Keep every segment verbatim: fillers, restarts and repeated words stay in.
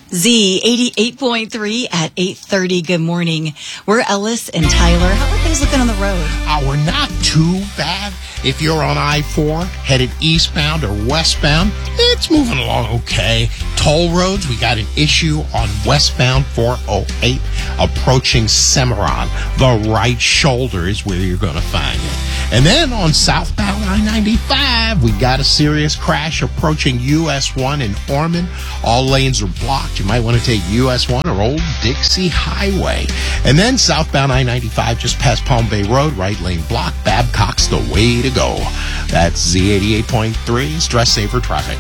Z eighty-eight point three at eight thirty. Good morning. We're Ellis and Tyler. How are things looking on the road? Uh, we're not too bad. If you're on I four, headed eastbound or westbound, it's moving along okay. Toll roads, we got an issue on westbound four oh eight approaching Cimarron. The right shoulder is where you're going to find it. And then on southbound I ninety-five, we got a serious crash approaching U S one in Ormond. All lanes are blocked. You might want to take U S one or Old Dixie Highway. And then southbound I ninety-five just past Palm Bay Road, right lane blocked. Babcock's the way to go. That's Z eighty-eight point three, Stress Saver Traffic.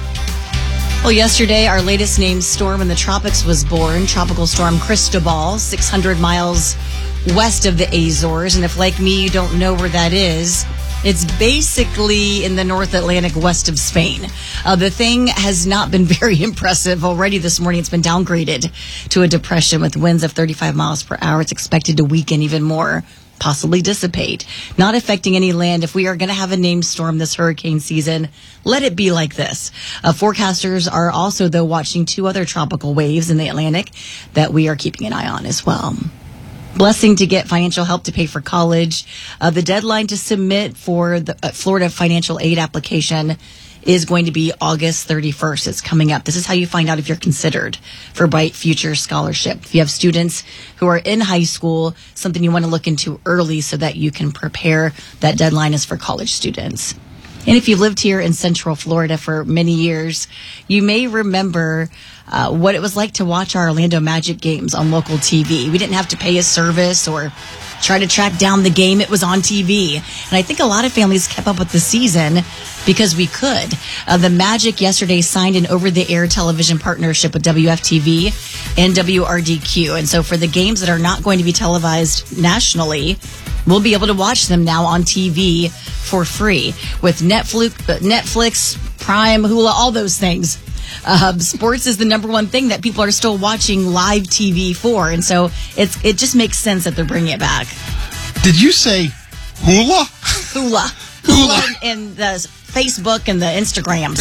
Well, yesterday, our latest named storm in the tropics was born. Tropical Storm Cristobal, six hundred miles west of the Azores. And if, like me, you don't know where that is, it's basically in the North Atlantic west of Spain. Uh, the thing has not been very impressive. Already this morning, it's been downgraded to a depression with winds of thirty-five miles per hour. It's expected to weaken even more, possibly dissipate, not affecting any land. If we are going to have a named storm this hurricane season, let it be like this. Uh, forecasters are also, though, watching two other tropical waves in the Atlantic that we are keeping an eye on as well. Blessing to get financial help to pay for college. Uh, the deadline to submit for the uh, Florida financial aid application is going to be August thirty-first. It's coming up. This is how you find out if you're considered for Bright Future Scholarship. If you have students who are in high school, something you want to look into early so that you can prepare. That deadline is for college students. And if you've lived here in Central Florida for many years, you may remember uh, what it was like to watch our Orlando Magic games on local T V. We didn't have to pay a service or try to track down the game. It was on T V. And I think a lot of families kept up with the season because we could. Uh, the Magic yesterday signed an over-the-air television partnership with W F T V and W R D Q. And so for the games that are not going to be televised nationally, we'll be able to watch them now on T V for free with Netflix, Netflix, Prime, Hulu, all those things. Uh, sports is the number one thing that people are still watching live T V for, and so it's it just makes sense that they're bringing it back. Did you say hula? Hula, hula, and the Facebook and the Instagrams.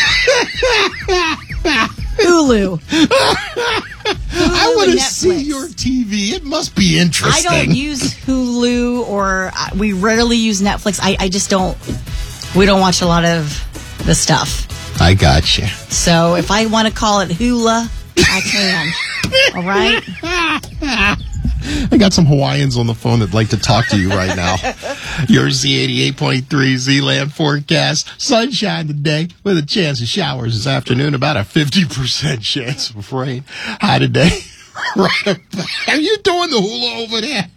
Hulu. Hulu. I want to see your T V. It must be interesting. I don't use Hulu, or uh, we rarely use Netflix. I, I just don't. We don't watch a lot of the stuff. I got you. So if I want to call it hula, I can. All right? I got some Hawaiians on the phone that'd like to talk to you right now. Your Z eighty-eight point three Z-Land forecast. Sunshine today with a chance of showers this afternoon. About a fifty percent chance of rain. High today. Right. Are you doing the hula over there?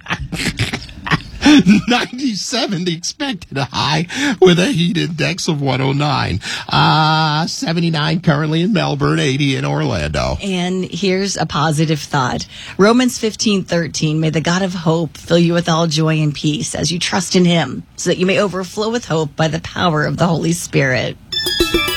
ninety-seven, the expected high with a heat index of one oh nine. Uh, seventy-nine currently in Melbourne, eighty in Orlando. And here's a positive thought. Romans fifteen thirteen, may the God of hope fill you with all joy and peace as you trust in him, so that you may overflow with hope by the power of the Holy Spirit.